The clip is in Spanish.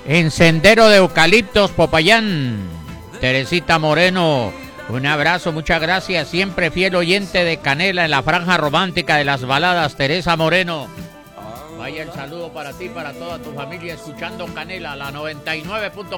en Sendero de Eucaliptos, Popayán. Teresita Moreno, un abrazo, muchas gracias. Siempre fiel oyente de Canela en la franja romántica de las baladas, Teresa Moreno. Vaya el saludo para ti, para toda tu familia, escuchando Canela, la 99.4.